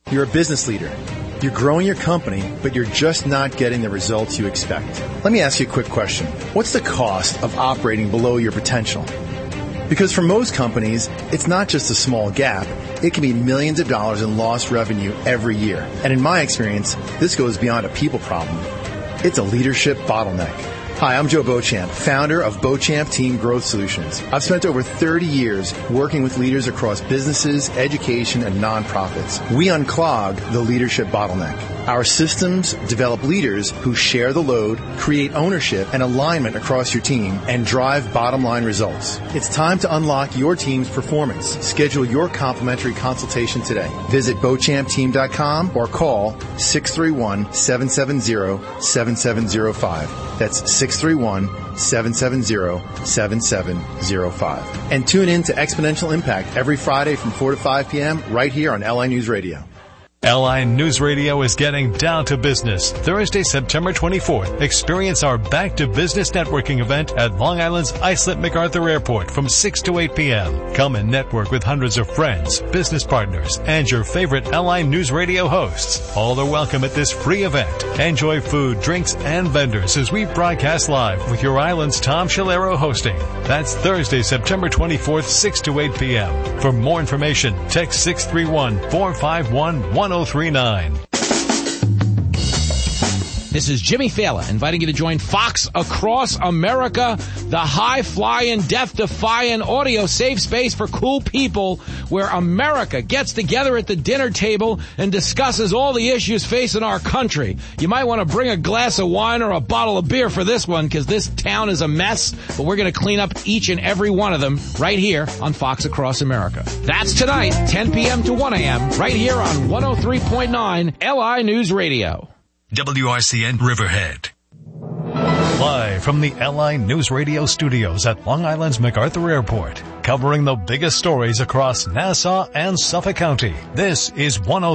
You're a business leader. You're growing your company, but you're just not getting the results you expect. Let me ask you a quick question. What's the cost of operating below your potential? Because for most companies, it's not just a small gap. It can be millions of dollars in lost revenue every year. And in my experience, this goes beyond a people problem. It's a leadership bottleneck. Hi, I'm Joe Beauchamp, founder of Beauchamp Team Growth Solutions. I've spent over 30 years working with leaders across businesses, education, and nonprofits. We unclog the leadership bottleneck. Our systems develop leaders who share the load, create ownership and alignment across your team, and drive bottom-line results. It's time to unlock your team's performance. Schedule your complimentary consultation today. Visit BeauchampTeam.com or call 631-770-7705. That's 631-770-7705. And tune in to Exponential Impact every Friday from 4 to 5 p.m. right here on LI News Radio. LI News Radio is getting down to business. Thursday, September 24th, experience our Back to Business networking event at Long Island's Islip MacArthur Airport from 6 to 8 p.m. Come and network with hundreds of friends, business partners, and your favorite LI News Radio hosts. All are welcome at this free event. Enjoy food, drinks, and vendors as we broadcast live with your island's Tom Shalero hosting. That's Thursday, September 24th, 6 to 8 p.m. For more information, text 631-451-1039. This is Jimmy Fallon inviting you to join Fox Across America, the high-flying, death-defying audio safe space for cool people where America gets together at the dinner table and discusses all the issues facing our country. You might want to bring a glass of wine or a bottle of beer for this one because this town is a mess, but we're going to clean up each and every one of them right here on Fox Across America. That's tonight, 10 p.m. to 1 a.m., right here on 103.9 LI News Radio. WRCN Riverhead. Live from the LI News Radio studios at Long Island's MacArthur Airport, covering the biggest stories across Nassau and Suffolk County. This is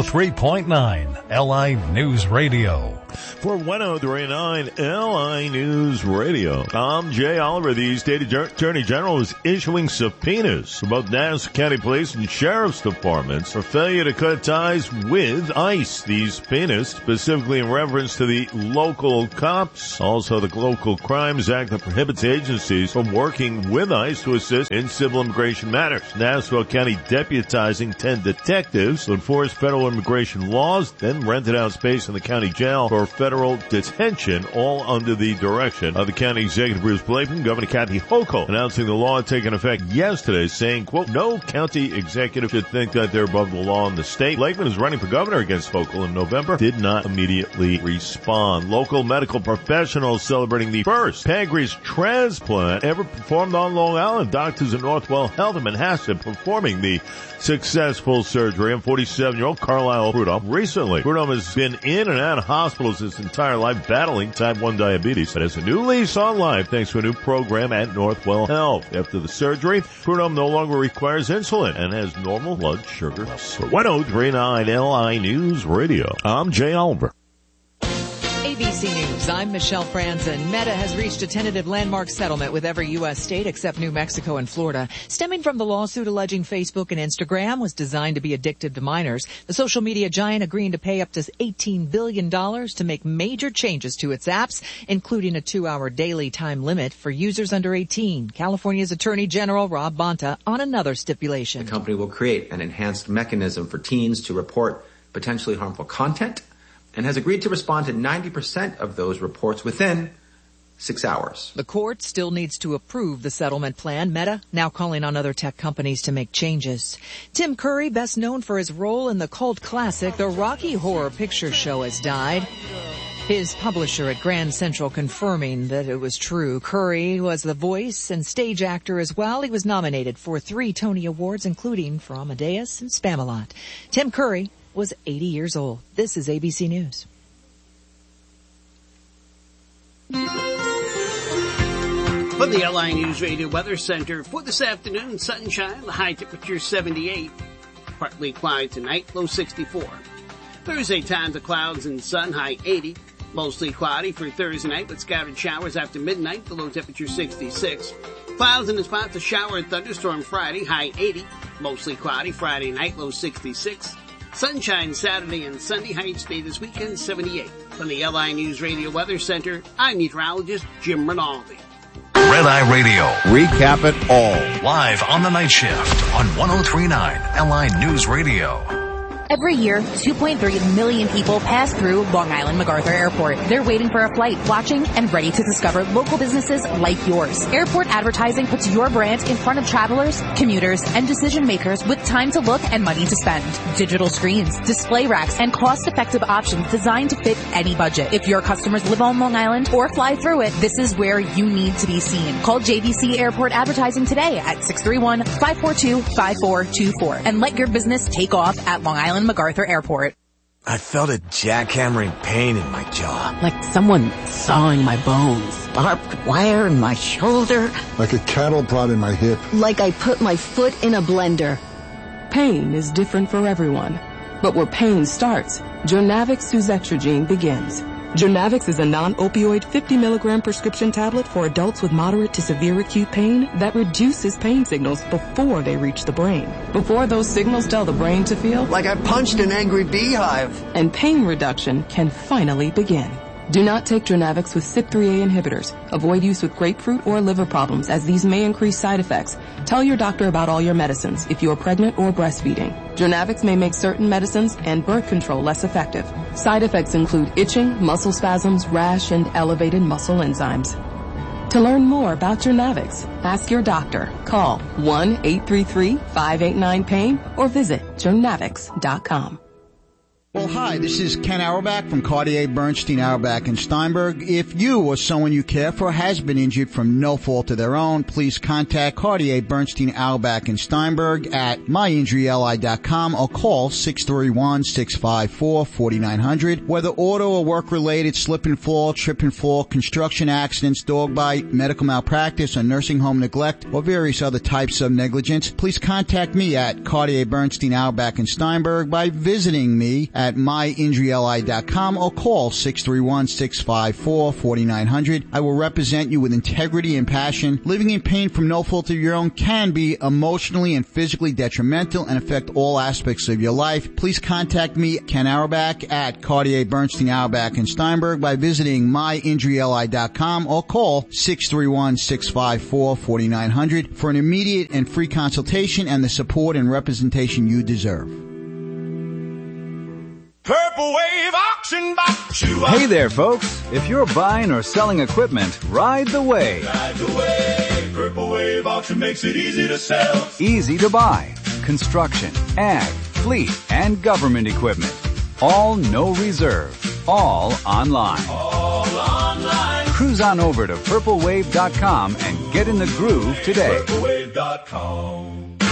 103.9 LI News Radio. For 103.9 LI News Radio, I'm Jay Oliver. The state attorney general is issuing subpoenas for both Nassau County Police and Sheriff's Departments for failure to cut ties with ICE. These subpoenas specifically in reference to the local cops, also the Local Crimes Act that prohibits agencies from working with ICE to assist in civil immigration matters. Nassau County deputizing 10 detectives to enforce federal immigration laws, then rented out space in the county jail for federal detention, all under the direction of the county executive Bruce Blakeman. Governor Kathy Hochul announcing the law had taken effect yesterday, saying, quote, no county executive should think that they're above the law in the state. Blakeman is running for governor against Hochul in November, did not immediately respond. Local medical professionals celebrating the first pancreas transplant ever performed on Long Island. Doctors at Northwell Health in Manhasset performing the successful surgery on 47-year-old Carlisle Prudhomme. Recently, Prudhomme has been in and out of hospitals his entire life battling type 1 diabetes, but has a new lease on life thanks to a new program at Northwell Health. After the surgery, Prudhomme no longer requires insulin and has normal blood sugar. For 103.9 LI News Radio, I'm Jay Oliver. ABC News, I'm Michelle Franzen. Meta has reached a tentative landmark settlement with every U.S. state except New Mexico and Florida, stemming from the lawsuit alleging Facebook and Instagram was designed to be addictive to minors. The social media giant agreeing to pay up to $18 billion to make major changes to its apps, including a 2-hour daily time limit for users under 18. California's Attorney General Rob Bonta on another stipulation. The company will create an enhanced mechanism for teens to report potentially harmful content, and has agreed to respond to 90% of those reports within 6 hours. The court still needs to approve the settlement plan. Meta now calling on other tech companies to make changes. Tim Curry, best known for his role in the cult classic The Rocky Horror Picture Show, has died. His publisher at Grand Central confirming that it was true. Curry was the voice and stage actor as well. He was nominated for 3 Tony Awards, including for Amadeus and Spamalot. Tim Curry was 80 years old. This is ABC News. From the LI News Radio Weather Center for this afternoon, sunshine, the high temperature 78. Partly cloudy tonight, low 64. Thursday, times of clouds and sun, high 80. Mostly cloudy for Thursday night with scattered showers after midnight, the low temperature 66. Clouds in the spots of shower and thunderstorm Friday, high 80. Mostly cloudy Friday night, low 66. Sunshine Saturday and Sunday, high today this weekend, 78. From the LI News Radio Weather Center, I'm meteorologist Jim Rinaldi. Red Eye Radio. Recap it all. Live on the night shift on 103.9 LI News Radio. Every year, 2.3 million people pass through Long Island MacArthur Airport. They're waiting for a flight, watching, and ready to discover local businesses like yours. Airport advertising puts your brand in front of travelers, commuters, and decision makers with time to look and money to spend. Digital screens, display racks, and cost-effective options designed to fit any budget. If your customers live on Long Island or fly through it, this is where you need to be seen. Call JVC Airport Advertising today at 631-542-5424 and let your business take off at Long Island MacArthur Airport. I felt a jackhammering pain in my jaw. Like someone sawing my bones. Barbed wire in my shoulder. Like a cattle prod in my hip. Like I put my foot in a blender. Pain is different for everyone. But where pain starts, Jurnavix Suzetrigine begins. Jurnavix is a non-opioid 50 milligram prescription tablet for adults with moderate to severe acute pain that reduces pain signals before they reach the brain. Before those signals tell the brain to feel like I punched an angry beehive. And pain reduction can finally begin. Do not take Jurnavix with CYP3A inhibitors. Avoid use with grapefruit or liver problems, as these may increase side effects. Tell your doctor about all your medicines if you are pregnant or breastfeeding. Jurnavix may make certain medicines and birth control less effective. Side effects include itching, muscle spasms, rash, and elevated muscle enzymes. To learn more about Jurnavix, ask your doctor. Call 1-833-589-PAIN or visit Jurnavix.com. Well, hi, this is Ken Auerbach from Cartier Bernstein, Auerbach & Steinberg. If you or someone you care for has been injured from no fault of their own, please contact Cartier Bernstein, Auerbach & Steinberg at myinjuryli.com or call 631-654-4900. Whether auto or work-related, slip and fall, trip and fall, construction accidents, dog bite, medical malpractice, or nursing home neglect, or various other types of negligence, please contact me at Cartier Bernstein, Auerbach & Steinberg by visiting me at myinjuryli.com or call 631-654-4900. I will represent you with integrity and passion. Living in pain from no fault of your own can be emotionally and physically detrimental and affect all aspects of your life. Please contact me, Ken Auerbach, at Cartier Bernstein, Auerbach & Steinberg by visiting myinjuryli.com or call 631-654-4900 for an immediate and free consultation and the support and representation you deserve. Purple Wave Auction Box. Hey there, folks. If you're buying or selling equipment, ride the wave. Ride the wave. Purple Wave Auction makes it easy to sell. Easy to buy. Construction, ag, fleet, and government equipment. All no reserve. All online. All online. Cruise on over to purplewave.com and get in the groove today. Purplewave.com.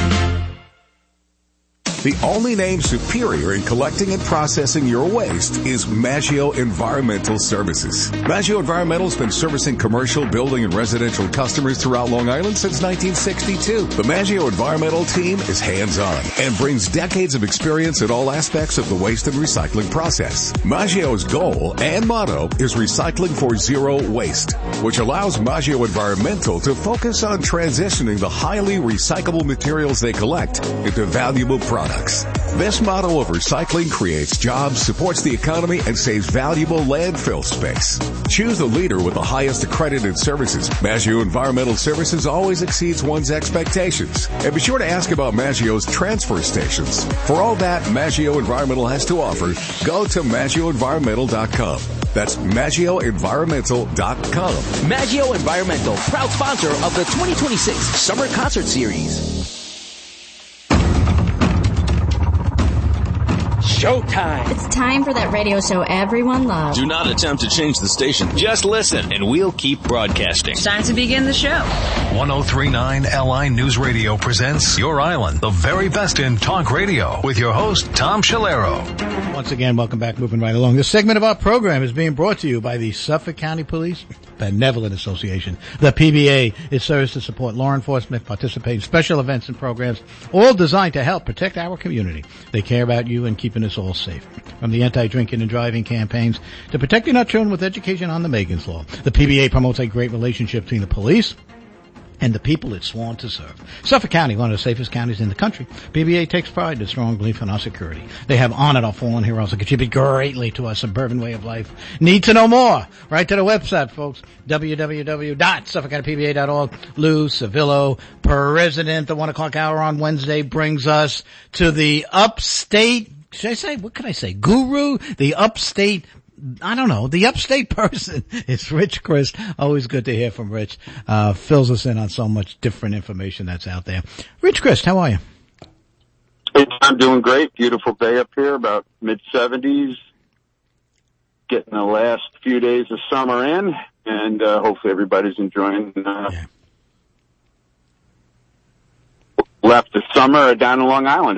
The only name superior in collecting and processing your waste is Maggio Environmental Services. Maggio Environmental has been servicing commercial, building, and residential customers throughout Long Island since 1962. The Maggio Environmental team is hands-on and brings decades of experience in all aspects of the waste and recycling process. Maggio's goal and motto is recycling for zero waste, which allows Maggio Environmental to focus on transitioning the highly recyclable materials they collect into valuable products. This model of recycling creates jobs, supports the economy, and saves valuable landfill space. Choose a leader with the highest accredited services. Maggio Environmental Services always exceeds one's expectations. And be sure to ask about Maggio's transfer stations. For all that Maggio Environmental has to offer, go to MaggioEnvironmental.com. That's MaggioEnvironmental.com. Maggio Environmental, proud sponsor of the 2026 Summer Concert Series. Showtime. It's time for that radio show everyone loves. Do not attempt to change the station. Just listen, and we'll keep broadcasting. It's time to begin the show. 103.9 LI News Radio presents Your Island, the very best in talk radio, with your host, Tom Shalero. Once again, welcome back, moving right along. This segment of our program is being brought to you by the Suffolk County Police Benevolent Association. The PBA is serves to support law enforcement, participate in special events and programs, all designed to help protect our community. They care about you and keeping us all safe. From the anti-drinking and driving campaigns to protecting our children with education on the Megan's Law, the PBA promotes a great relationship between the police and the people it's sworn to serve. Suffolk County, one of the safest counties in the country. PBA takes pride in strong belief in our security. They have honored our fallen heroes and contribute greatly to our suburban way of life. Need to know more? Right to the website, folks. www.suffolkcountypba.org. Lou Civillo, President. The 1 o'clock hour on Wednesday brings us to the upstate. Should I say, what can I say? Guru? The upstate, I don't know. The upstate person is Rich Christ. Always good to hear from Rich. Fills us in on so much different information that's out there. Rich Christ, how are you? Hey, I'm doing great. Beautiful day up here, about mid-70s. Getting the last few days of summer in, and hopefully everybody's enjoying left the summer down in Long Island.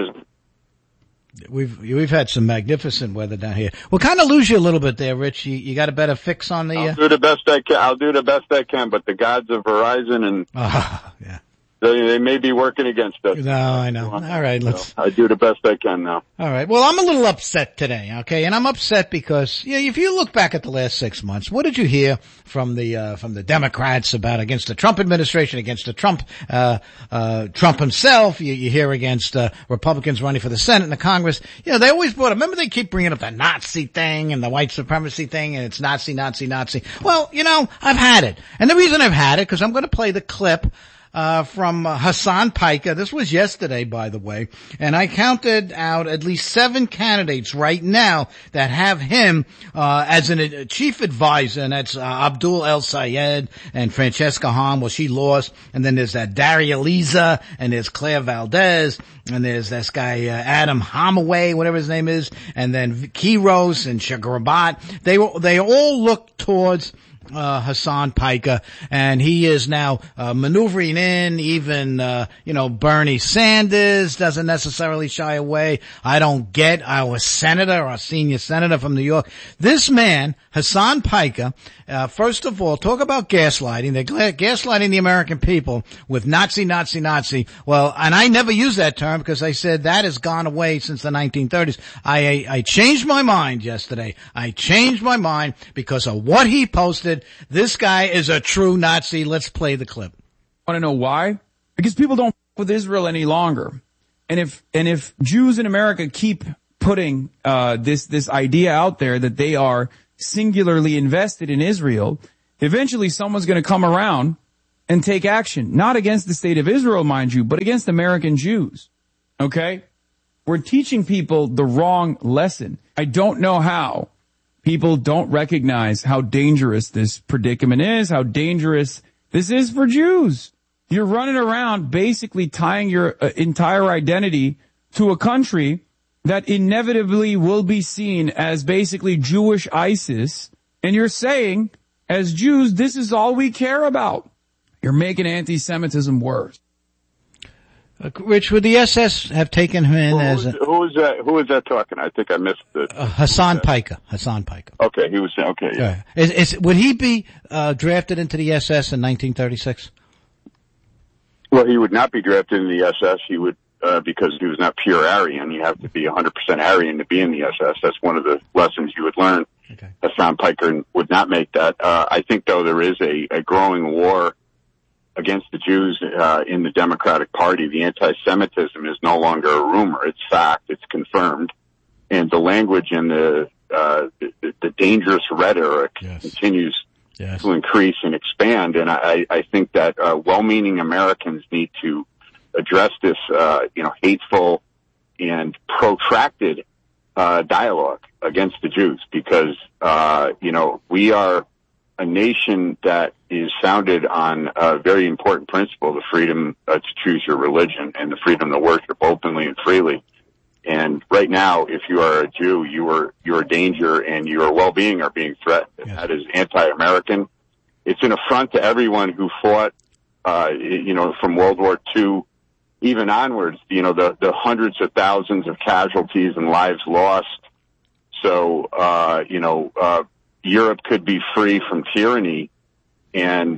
We've had some magnificent weather down here. We'll kind of lose you a little bit there, Rich. You got a better fix on the... I'll do the best I can. I'll do the best I can, but the gods of Verizon and... yeah. They may be working against us. No, I know. All right, I do the best I can now. All right. Well, I'm a little upset today, okay? And I'm upset because, if you look back at the last 6 months, what did you hear from the Democrats about against the Trump administration, against the Trump himself? You hear against, Republicans running for the Senate and the Congress. They always remember they keep bringing up the Nazi thing and the white supremacy thing and it's Nazi. Well, I've had it. And the reason I've had it, because I'm going to play the clip from Hassan Piker. This was yesterday, by the way, and I counted out at least 7 candidates right now that have him as a chief advisor, and that's Abdul El Sayed and Francesca Hahn. Well, she lost, and then there's that Daria Liza, and there's Claire Valdez, and there's this guy Adam Hamaway, whatever his name is, and then Kiros and Chakrabat. They all look towards Hassan Piker, and he is now maneuvering in. Even Bernie Sanders doesn't necessarily shy away. I don't get our senior senator from New York. This man, Hassan Piker, first of all, talk about gaslighting. They're gaslighting the American people with Nazi. Well, and I never use that term because I said that has gone away since the 1930s. I changed my mind yesterday. I changed my mind because of what he posted. This guy is a true Nazi. Let's play the clip. Want to know why? Because people don't f with Israel any longer. And if Jews in America keep putting this idea out there that they are singularly invested in Israel, eventually someone's going to come around and take action. Not against the state of Israel, mind you, but against American Jews. Okay? We're teaching people the wrong lesson. I don't know how people don't recognize how dangerous this predicament is, how dangerous this is for Jews. You're running around basically tying your entire identity to a country that inevitably will be seen as basically Jewish ISIS, and you're saying, as Jews, this is all we care about. You're making anti-Semitism worse. Rich, would the SS have taken him in as who is that? Who is that talking? I think I missed it. Hassan Piker. Hassan Piker. Okay, he was okay. Yeah. Would he be drafted into the SS in 1936? Well, he would not be drafted in the SS. He would because he was not pure Aryan. You have to be 100% Aryan to be in the SS. That's one of the lessons you would learn. Okay. Hassan Piker would not make that. I think though there is a growing war against the Jews in the Democratic Party. The anti-Semitism is no longer a rumor. It's fact. It's confirmed. And the language and the dangerous rhetoric continues to increase and expand. And I think that well-meaning Americans need to address this hateful and protracted dialogue against the Jews because we are a nation that is founded on a very important principle, the freedom to choose your religion and the freedom to worship openly and freely. And right now, if you are a Jew, you're a danger and your well-being are being threatened. Yes. That is anti-American. It's an affront to everyone who fought, from World War II even onwards, the hundreds of thousands of casualties and lives lost. So, Europe could be free from tyranny and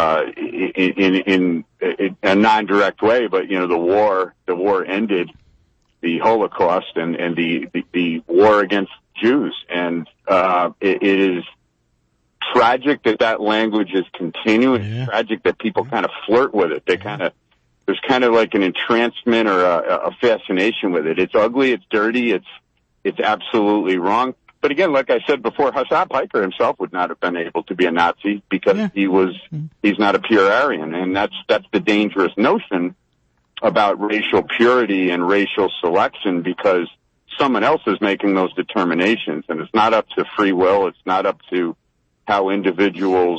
in a non-direct way, but the war ended the Holocaust and the war against Jews, and it is tragic that language is continuing. Yeah. It's tragic that people kind of flirt with it. They there's kind of like an entrancement or a fascination with it. It's ugly. It's dirty. It's absolutely wrong. But again, like I said before, Hasan Piker himself would not have been able to be a Nazi because he's not a pure Aryan. And that's the dangerous notion about racial purity and racial selection, because someone else is making those determinations, and it's not up to free will. It's not up to how individuals,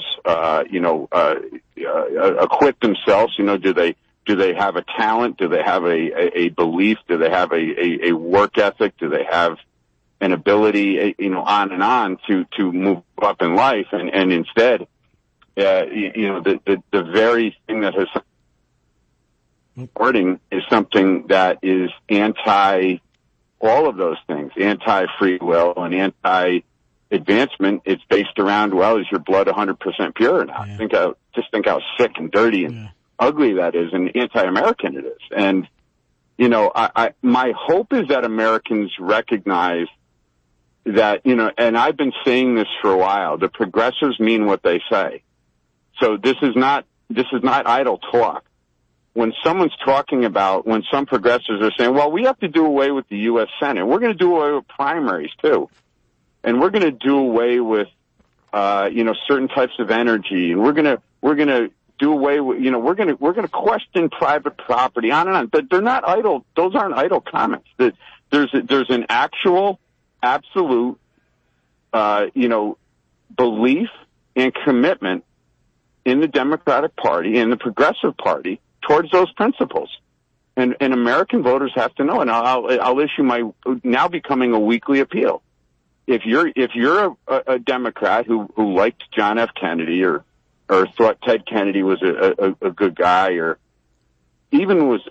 acquit themselves. Do they have a talent? Do they have a belief? Do they have a work ethic? Do they have an ability, on and on to move up in life? And instead, the very thing that has supporting is something that is anti all of those things, anti-free will and anti-advancement. It's based around, well, is your blood 100% pure or not? Yeah. Just think how sick and dirty and ugly that is, and anti-American it is. And, my hope is that Americans recognize that, and I've been saying this for a while, the progressives mean what they say. So this is not idle talk. When someone's talking about, when some progressives are saying, well, we have to do away with the U.S. Senate, we're going to do away with primaries too. And we're going to do away with, certain types of energy, and we're going to do away with, we're going to question private property, on and on. But they're not idle. Those aren't idle comments. There's an actual, absolute, belief and commitment in the Democratic Party and the Progressive Party towards those principles. And American voters have to know, and I'll issue my now becoming a weekly appeal. If you're a Democrat who liked John F. Kennedy or thought Ted Kennedy was a good guy, or even was,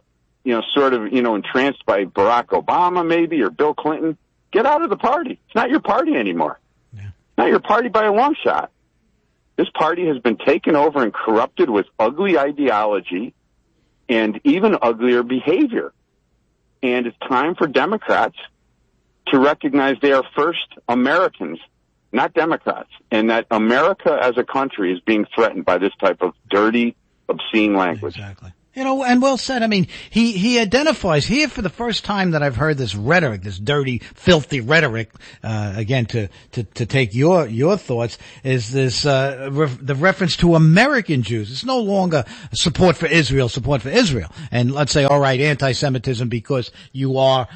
entranced by Barack Obama maybe, or Bill Clinton, get out of the party. It's not your party anymore. Yeah. Not your party by a long shot. This party has been taken over and corrupted with ugly ideology and even uglier behavior. And it's time for Democrats to recognize they are first Americans, not Democrats, and that America as a country is being threatened by this type of dirty, obscene language. Exactly. And well said. I mean, he identifies here for the first time that I've heard this rhetoric, this dirty, filthy rhetoric, again, to take your thoughts, is this, the reference to American Jews. It's no longer support for Israel. And let's say, all right, anti-Semitism because you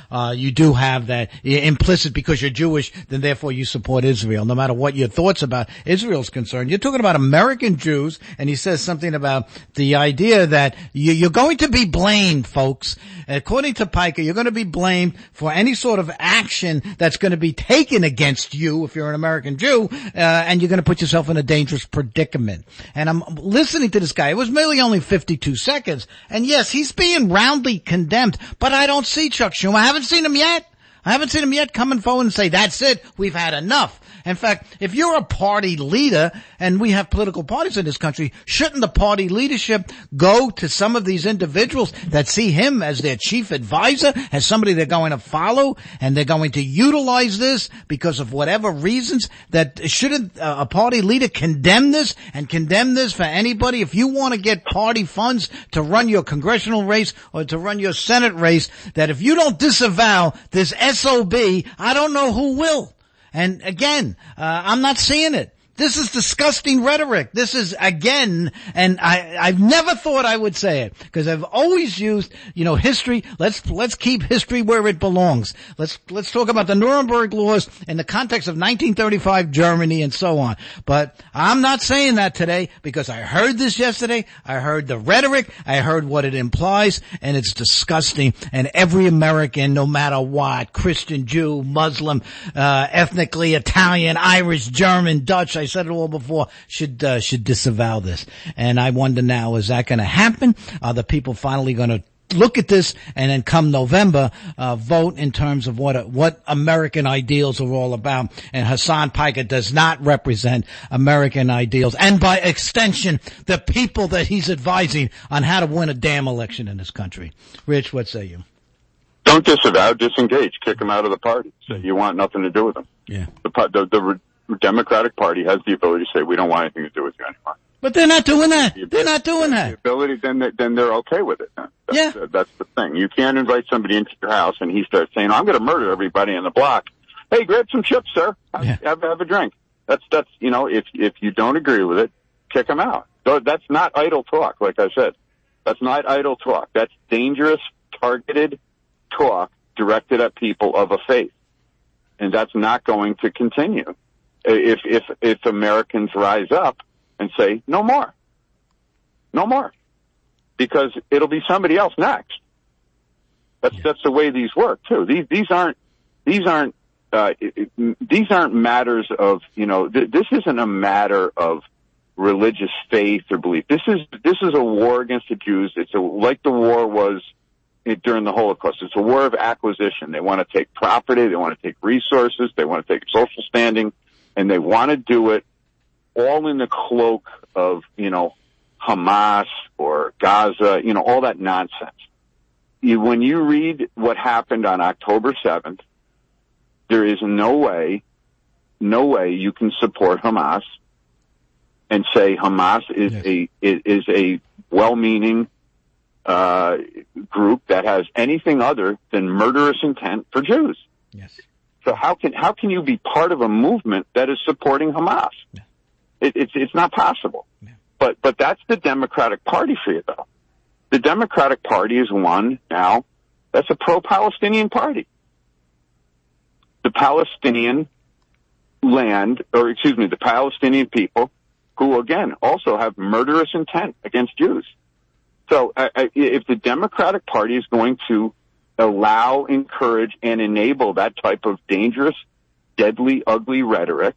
do have that implicit because you're Jewish, then therefore you support Israel, no matter what your thoughts about Israel's concerned. You're talking about American Jews, and he says something about the idea that you're going to be blamed, folks. According to Piker, you're going to be blamed for any sort of action that's going to be taken against you if you're an American Jew, and you're going to put yourself in a dangerous predicament. And I'm listening to this guy. It was merely only 52 seconds. And yes, he's being roundly condemned, but I don't see Chuck Schumer. I haven't seen him yet coming forward and say, that's it, we've had enough. In fact, if you're a party leader, and we have political parties in this country, shouldn't the party leadership go to some of these individuals that see him as their chief advisor, as somebody they're going to follow, and they're going to utilize this because of whatever reasons? That shouldn't a party leader condemn this for anybody? If you want to get party funds to run your congressional race or to run your Senate race, that if you don't disavow this SOB, I don't know who will. And again, I'm not seeing it. This is disgusting rhetoric. This is, again, and I've never thought I would say it, because I've always used, history. Let's keep history where it belongs. Let's talk about the Nuremberg laws in the context of 1935 Germany and so on. But I'm not saying that today, because I heard this yesterday. I heard the rhetoric. I heard what it implies, and it's disgusting. And every American, no matter what, Christian, Jew, Muslim, ethnically Italian, Irish, German, Dutch, I said it all before, should disavow this. And I wonder now, is that going to happen? Are the people finally going to look at this and then come November, vote in terms of what American ideals are all about? And Hasan Piker does not represent American ideals, and by extension, the people that he's advising on how to win a damn election in this country. Rich, what say you? Don't disavow, disengage, kick him out of the party. Say you want nothing to do with him. Yeah. Democratic Party has the ability to say, we don't want anything to do with you anymore. But they're not doing that. They're not doing that. The ability, then they're okay with it. That's the thing. You can't invite somebody into your house and he starts saying, I'm going to murder everybody in the block. Hey, grab some chips, sir. Have a drink. That's, if you don't agree with it, kick him out. So that's not idle talk, like I said. That's not idle talk. That's dangerous, targeted talk directed at people of a faith. And that's not going to continue if Americans rise up and say, no more. No more. Because it'll be somebody else next. That's the way these work, too. These aren't matters of, this isn't a matter of religious faith or belief. This is a war against the Jews. It's like the war was during the Holocaust. It's a war of acquisition. They want to take property. They want to take resources. They want to take social standing, and they want to do it all in the cloak of, Hamas or Gaza, all that nonsense. When you read what happened on October 7th, there is no way you can support Hamas and say Hamas is a well-meaning group that has anything other than murderous intent for Jews. Yes. So how can you be part of a movement that is supporting Hamas? Yeah. It's not possible. Yeah. But that's the Democratic Party for you, though. The Democratic Party is one now that's a pro-Palestinian party. The Palestinian the Palestinian people, who again also have murderous intent against Jews. So if the Democratic Party is going to allow, encourage, and enable that type of dangerous, deadly, ugly rhetoric,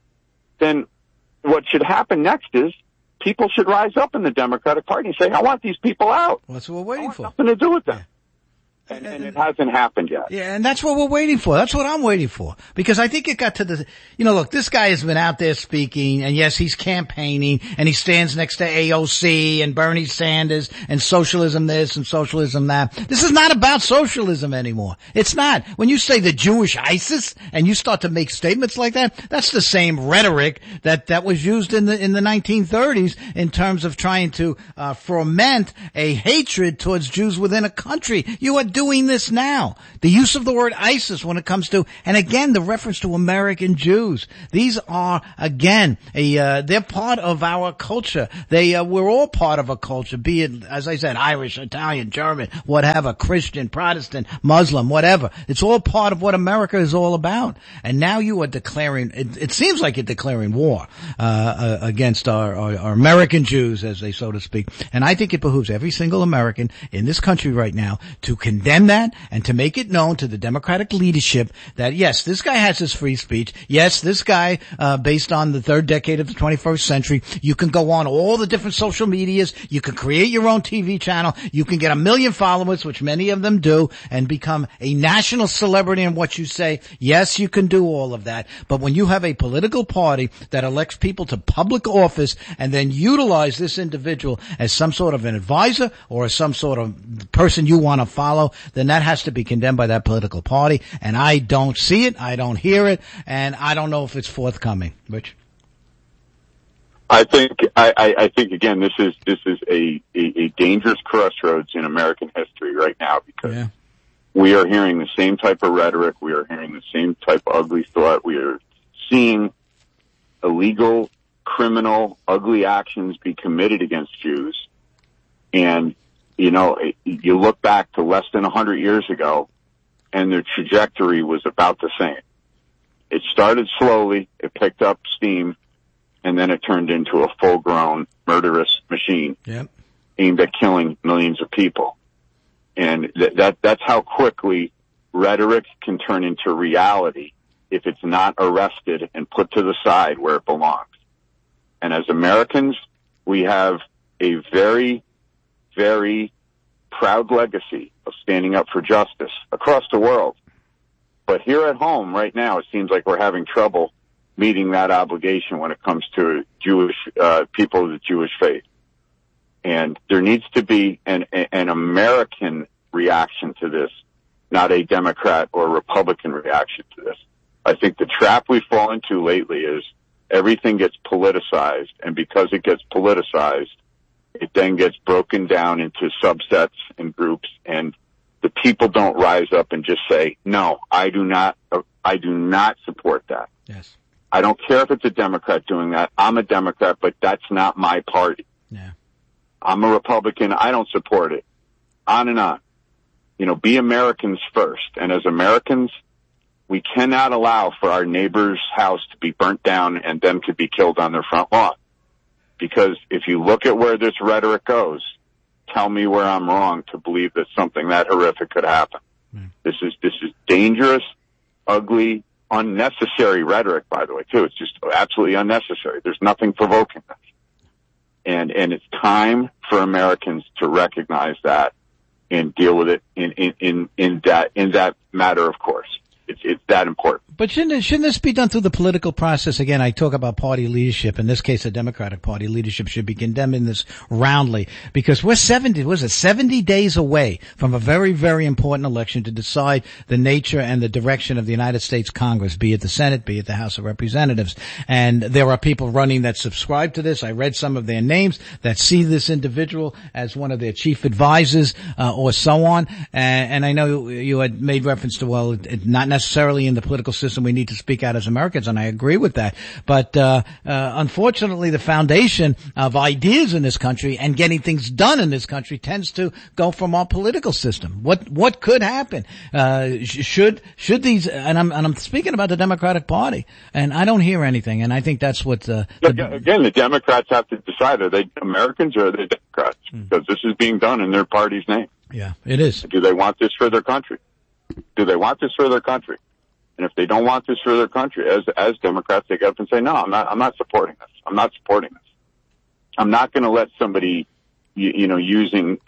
then what should happen next is people should rise up in the Democratic Party and say, I want these people out. Well, that's what we're waiting for. Nothing to do with them. Yeah. And it hasn't happened yet. Yeah, and that's what we're waiting for. That's what I'm waiting for. Because I think it got to the, look, this guy has been out there speaking, and yes, he's campaigning, and he stands next to AOC and Bernie Sanders and socialism this and socialism that. This is not about socialism anymore. It's not. When you say the Jewish ISIS and you start to make statements like that, that's the same rhetoric that was used in the 1930s in terms of trying to foment a hatred towards Jews within a country. You are doing this now. The use of the word ISIS when it comes to, and again, the reference to American Jews. These are, again, they're part of our culture. We're all part of a culture, be it, as I said, Irish, Italian, German, whatever, Christian, Protestant, Muslim, whatever. It's all part of what America is all about. And now you are declaring, it seems like you're declaring war, against our American Jews, as they so to speak. And I think it behooves every single American in this country right now to condemn that and to make it known to the Democratic leadership that yes, this guy has his free speech. Yes, this guy, based on the third decade of the 21st century, you can go on all the different social medias. You can create your own TV channel. You can get 1 million followers, which many of them do, and become a national celebrity in what you say. Yes, you can do all of that. But when you have a political party that elects people to public office and then utilize this individual as some sort of an advisor or as some sort of person you want to follow, then that has to be condemned by that political party. And I don't see it. I don't hear it. And I don't know if it's forthcoming. Rich? I think again, this is a dangerous crossroads in American history right now because we are hearing the same type of rhetoric. We are hearing the same type of ugly thought. We are seeing illegal, criminal, ugly actions be committed against Jews. And you look back to less than 100 years ago, and their trajectory was about the same. It started slowly, it picked up steam, and then it turned into a full-grown murderous machine aimed at killing millions of people. And that's how quickly rhetoric can turn into reality if it's not arrested and put to the side where it belongs. And as Americans, we have a very, very proud legacy of standing up for justice across the world. But here at home right now, it seems like we're having trouble meeting that obligation when it comes to Jewish people of the Jewish faith. And there needs to be an American reaction to this, not a Democrat or Republican reaction to this. I think the trap we fall into lately is everything gets politicized, and because it gets politicized, it then gets broken down into subsets and groups, and the people don't rise up and just say, no, I do not support that. Yes. I don't care if it's a Democrat doing that. I'm a Democrat, but that's not my party. Yeah. I'm a Republican. I don't support it. On and on. Be Americans first. And as Americans, we cannot allow for our neighbor's house to be burnt down and them to be killed on their front lawn. Because if you look at where this rhetoric goes, tell me where I'm wrong to believe that something that horrific could happen. This is dangerous, ugly, unnecessary rhetoric, by the way, too. It's just absolutely unnecessary. There's nothing provoking this. And it's time for Americans to recognize that and deal with it in that matter of course. It's that important. But shouldn't this be done through the political process? Again, I talk about party leadership. In this case, the Democratic Party leadership should be condemning this roundly, because we're 70 days away from a very, very important election to decide the nature and the direction of the United States Congress, be it the Senate, be it the House of Representatives. And there are people running that subscribe to this. I read some of their names that see this individual as one of their chief advisors, or so on. And I know you had made reference to, well, not necessarily in the political system we need to speak out as Americans, and I agree with that. But unfortunately, the foundation of ideas in this country and getting things done in this country tends to go from our political system. What could happen? Should these? And I'm speaking about the Democratic Party, and I don't hear anything. And I think that's what. Again, the Democrats have to decide: are they Americans or are they Democrats? Because this is being done in their party's name. Yeah, it is. Do they want this for their country? Do they want this for their country? And if they don't want this for their country, as Democrats, they get up and say, no, I'm not supporting this. I'm not supporting this. I'm not going to let somebody, utilizing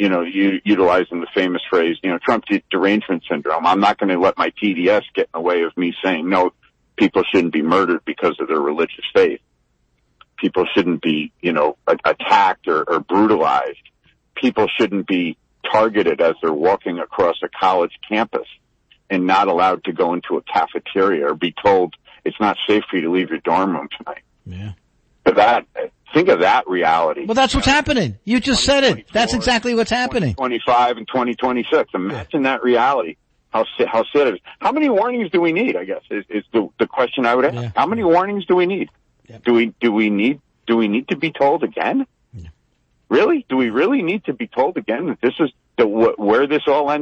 the famous phrase, Trump derangement syndrome. I'm not going to let my TDS get in the way of me saying, no, people shouldn't be murdered because of their religious faith. People shouldn't be, attacked or brutalized. People shouldn't be targeted as they're walking across a college campus and not allowed to go into a cafeteria or be told it's not safe for you to leave your dorm room tonight. Yeah. But think of that reality. Well, that's what's happening. You just said it. That's exactly what's happening. 2025 and 2026. Imagine that reality. How sad it is. How many warnings do we need, I guess, is the question I would ask. Yeah. How many warnings do we need? Yeah. Do we need to be told again? Yeah. Really? Do we really need to be told again that this is where this all ends?